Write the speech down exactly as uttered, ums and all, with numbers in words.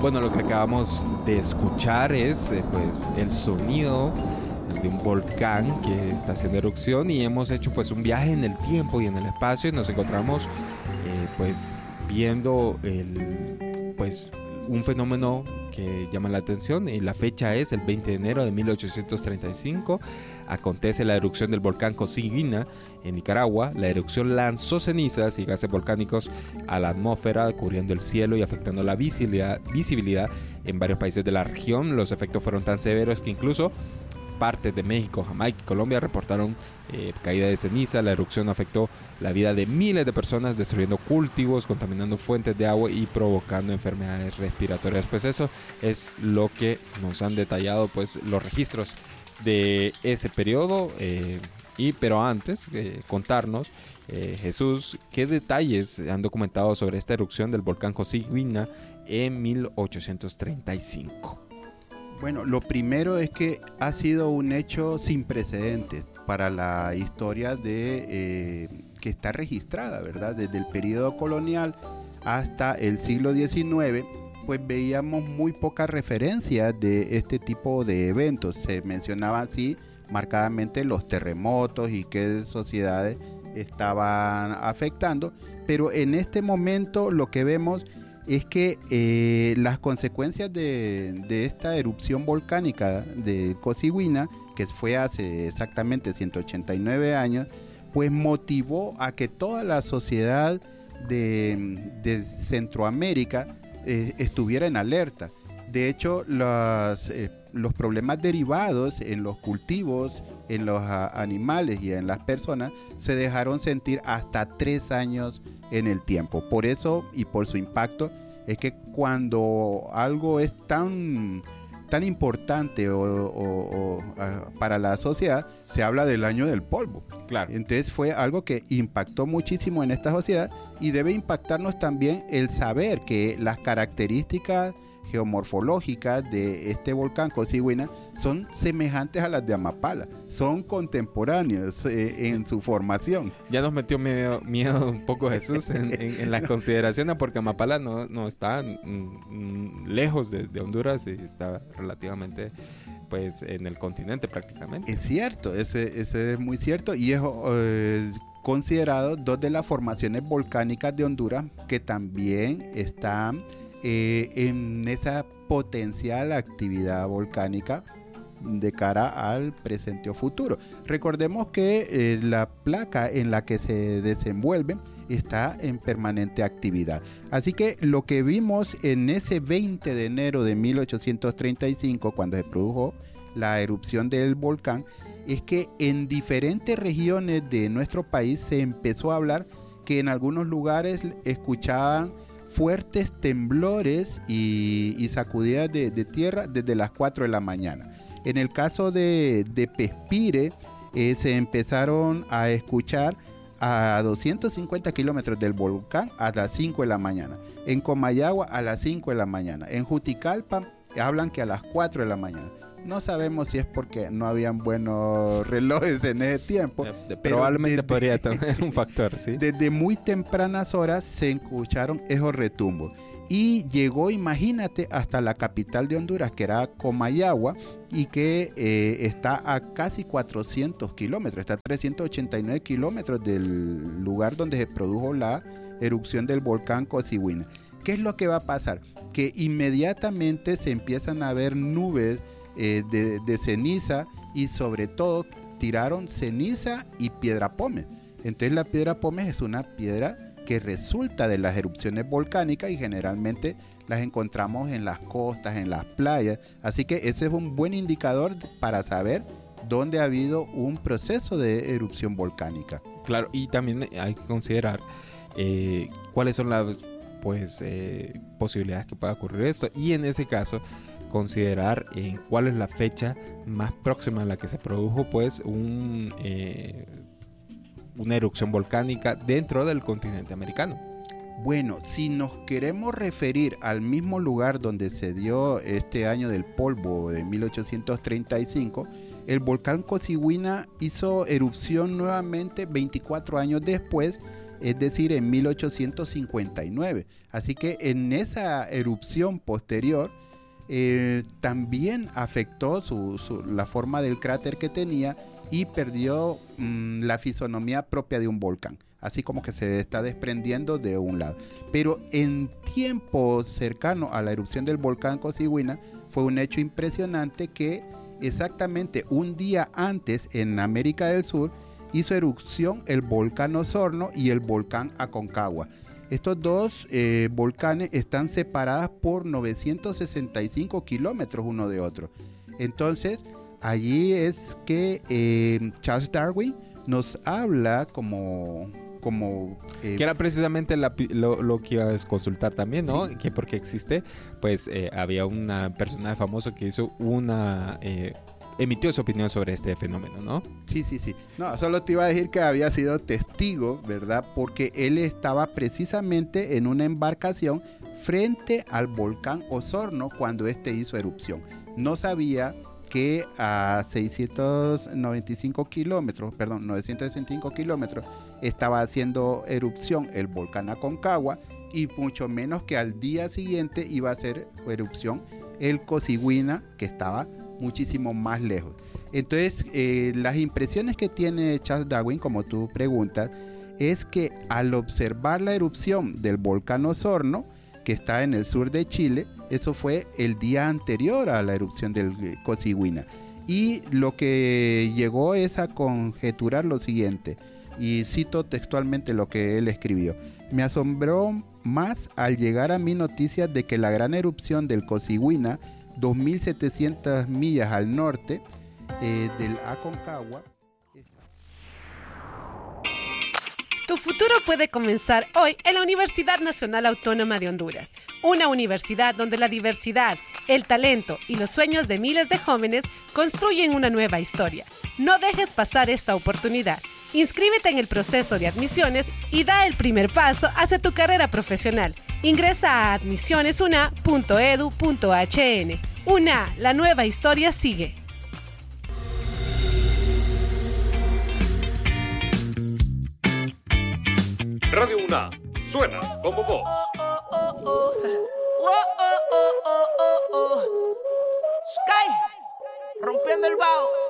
Bueno, lo que acabamos de escuchar es eh, pues el sonido de un volcán que está haciendo erupción, y hemos hecho pues un viaje en el tiempo y en el espacio, y nos encontramos eh, pues viendo el pues un fenómeno que llama la atención, y la fecha es el veinte de enero de mil ochocientos treinta y cinco. Acontece la erupción del volcán Cosiguina en Nicaragua. La erupción lanzó cenizas y gases volcánicos a la atmósfera, cubriendo el cielo y afectando la visibilidad, visibilidad en varios países de la región. Los efectos fueron tan severos que incluso partes de México, Jamaica y Colombia reportaron eh, caída de ceniza. La erupción afectó la vida de miles de personas, destruyendo cultivos, contaminando fuentes de agua y provocando enfermedades respiratorias. Pues eso es lo que nos han detallado pues los registros de ese periodo. Eh, y pero antes eh, contarnos, eh, Jesús, ¿qué detalles han documentado sobre esta erupción del volcán Cosiguina en mil ochocientos treinta y cinco? Bueno, lo primero es que ha sido un hecho sin precedentes para la historia de eh, que está registrada, ¿verdad? Desde el periodo colonial hasta el siglo diecinueve, pues veíamos muy pocas referencias de este tipo de eventos. Se mencionaban así marcadamente los terremotos y qué sociedades estaban afectando, pero en este momento lo que vemos es que eh, las consecuencias de, de esta erupción volcánica de Cosiguina, que fue hace exactamente ciento ochenta y nueve años, pues motivó a que toda la sociedad de, de Centroamérica eh, estuviera en alerta. De hecho, los, eh, los problemas derivados en los cultivos, en los a, animales y en las personas se dejaron sentir hasta tres años en el tiempo. Por eso y por su impacto es que cuando algo es tan, tan importante o, o, o, a, para la sociedad, se habla del año del polvo. Claro. Entonces fue algo que impactó muchísimo en esta sociedad, y debe impactarnos también el saber que las características geomorfológicas de este volcán Cosiguina son semejantes a las de Amapala, son contemporáneos eh, en su formación. Ya nos metió medio, miedo un poco Jesús en, en, en las consideraciones, porque Amapala no, no está mm, lejos de, de Honduras, y está relativamente pues en el continente prácticamente. Es cierto, ese, ese es muy cierto, y es eh, considerado dos de las formaciones volcánicas de Honduras que también están Eh, en esa potencial actividad volcánica de cara al presente o futuro. Recordemos que eh, la placa en la que se desenvuelven está en permanente actividad. Así que lo que vimos en ese veinte de enero de mil ochocientos treinta y cinco, cuando se produjo la erupción del volcán, es que en diferentes regiones de nuestro país se empezó a hablar que en algunos lugares escuchaban fuertes temblores y, y sacudidas de, de tierra desde las cuatro de la mañana. En el caso de, de Pespire, eh, se empezaron a escuchar a doscientos cincuenta kilómetros del volcán a las cinco de la mañana. En Comayagua a las cinco de la mañana. En Juticalpa hablan que a las cuatro de la mañana. No sabemos si es porque no habían buenos relojes en ese tiempo. De, de, pero probablemente desde, podría tener un factor, ¿sí? Desde muy tempranas horas se escucharon esos retumbos. Y llegó, imagínate, hasta la capital de Honduras, que era Comayagua, y que eh, está a casi cuatrocientos kilómetros, está a trescientos ochenta y nueve kilómetros del lugar donde se produjo la erupción del volcán Cosiguina. ¿Qué es lo que va a pasar? Que inmediatamente se empiezan a ver nubes Eh, de, de ceniza, y sobre todo tiraron ceniza y piedra pómez. Entonces la piedra pómez es una piedra que resulta de las erupciones volcánicas, y generalmente las encontramos en las costas, en las playas. Así que ese es un buen indicador para saber dónde ha habido un proceso de erupción volcánica. Claro, y también hay que considerar eh, cuáles son las pues eh, posibilidades que pueda ocurrir esto, y en ese caso considerar en cuál es la fecha más próxima a la que se produjo pues un, eh, una erupción volcánica dentro del continente americano. Bueno, si nos queremos referir al mismo lugar donde se dio este año del polvo de mil ochocientos treinta y cinco, el volcán Cosiguina hizo erupción nuevamente veinticuatro años después, es decir, en mil ochocientos cincuenta y nueve. Así que en esa erupción posterior eh, también afectó su, su, la forma del cráter que tenía y perdió mmm, la fisonomía propia de un volcán, así como que se está desprendiendo de un lado. Pero en tiempo cercano a la erupción del volcán Cosiguina fue un hecho impresionante que exactamente un día antes en América del Sur hizo erupción el volcán Osorno y el volcán Aconcagua. Estos dos eh, volcanes están separados por novecientos sesenta y cinco kilómetros uno de otro. Entonces, allí es que eh, Charles Darwin nos habla como... como eh, que era precisamente la, lo, lo que iba a consultar también, ¿no? Sí. Que porque existe, pues eh, había una personaje famoso que hizo una... Eh, emitió su opinión sobre este fenómeno, ¿no? Sí, sí, sí. No, solo te iba a decir que había sido testigo, ¿verdad? Porque él estaba precisamente en una embarcación frente al volcán Osorno cuando este hizo erupción. No sabía que a seiscientos noventa y cinco kilómetros, perdón, novecientos sesenta y cinco kilómetros estaba haciendo erupción el volcán Aconcagua y mucho menos que al día siguiente iba a hacer erupción el Cosiguina, que estaba muchísimo más lejos. Entonces, eh, las impresiones que tiene Charles Darwin, como tú preguntas, es que al observar la erupción del volcán Osorno, que está en el sur de Chile, eso fue el día anterior a la erupción del Cosiguina. Y lo que llegó es a conjeturar lo siguiente, y cito textualmente lo que él escribió: me asombró más al llegar a mi noticia de que la gran erupción del Cosiguina, dos mil setecientas millas al norte eh, del Aconcagua. Tu futuro puede comenzar hoy en la Universidad Nacional Autónoma de Honduras, una universidad donde la diversidad, el talento y los sueños de miles de jóvenes construyen una nueva historia. No dejes pasar esta oportunidad. Inscríbete en el proceso de admisiones y da el primer paso hacia tu carrera profesional. Ingresa a admisiones u n a punto e d u punto h n. U N A, la nueva historia sigue. Radio U N A, suena como vos. Sky, rompiendo el bajo.